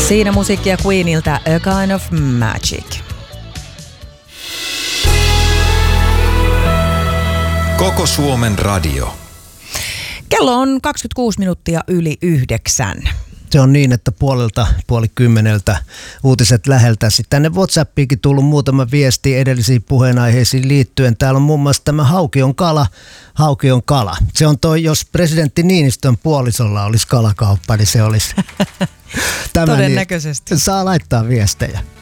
Siinä musiikkia Queenilta A Kind of Magic. Koko Suomen radio. Kello on 26 minuuttia yli 9. Se on niin, että 9:30 uutiset läheltä. Sitten tänne WhatsAppiinkin tullut muutama viesti edellisiin puheenaiheisiin liittyen. Täällä on muun muassa tämä hauki on kala. Se on toi, jos presidentti Niinistön puolisolla olisi kalakauppa, niin se olisi tämä. Todennäköisesti. Niin, saa laittaa viestejä.